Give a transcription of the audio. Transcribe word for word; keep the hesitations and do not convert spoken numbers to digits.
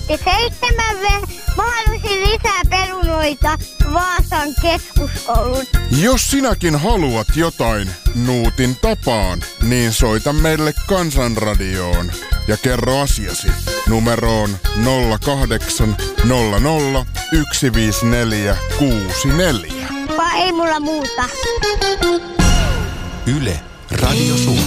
Ja seitsemän ver- mä haluaisin lisää perunoita Vaasan keskuskoulun. Jos sinäkin haluat jotain Nuutin tapaan, niin soita meille Kansanradioon ja kerro asiasi numeroon nolla kahdeksan nolla nolla yksi viisi neljä kuusi neljä. Vai ei mulla muuta. Yle Radio Suomi.